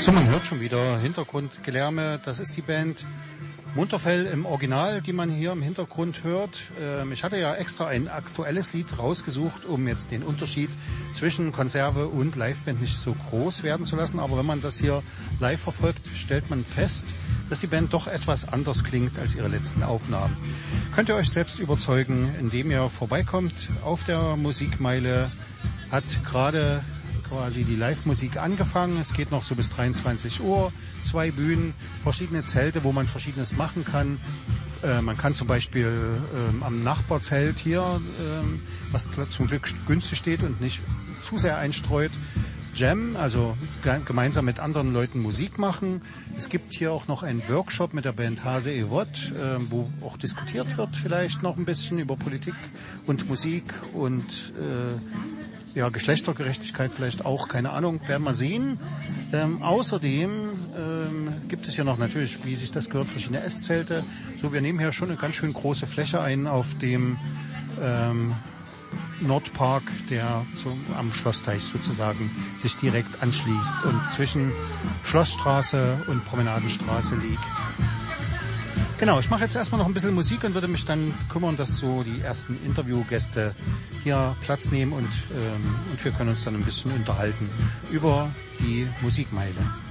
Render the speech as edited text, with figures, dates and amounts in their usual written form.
So, man hört schon wieder Hintergrundgelärme. Das ist die Band Munterfell im Original, die man hier im Hintergrund hört. Ich hatte ja extra ein aktuelles Lied rausgesucht, um jetzt den Unterschied zwischen Konserve und Liveband nicht so groß werden zu lassen. Aber wenn man das hier live verfolgt, stellt man fest, dass die Band doch etwas anders klingt als ihre letzten Aufnahmen. Könnt ihr euch selbst überzeugen, indem ihr vorbeikommt. Auf der Musikmeile hat gerade quasi die Live-Musik angefangen. Es geht noch so bis 23 Uhr. 2 Bühnen, verschiedene Zelte, wo man Verschiedenes machen kann. Man kann zum Beispiel am Nachbarzelt hier, was zum Glück günstig steht und nicht zu sehr einstreut, Jam, also gemeinsam mit anderen Leuten Musik machen. Es gibt hier auch noch einen Workshop mit der Band Hase Evot, wo auch diskutiert wird vielleicht noch ein bisschen über Politik und Musik und ja, Geschlechtergerechtigkeit vielleicht auch, keine Ahnung, werden wir sehen. Außerdem gibt es ja noch natürlich, wie sich das gehört, verschiedene Esszelte. So, wir nehmen hier schon eine ganz schön große Fläche ein auf dem Nordpark, der am Schlossteich sozusagen sich direkt anschließt und zwischen Schlossstraße und Promenadenstraße liegt. Genau, ich mache jetzt erstmal noch ein bisschen Musik und würde mich dann kümmern, dass so die ersten Interviewgäste hier Platz nehmen und wir können uns dann ein bisschen unterhalten über die Musikmeile.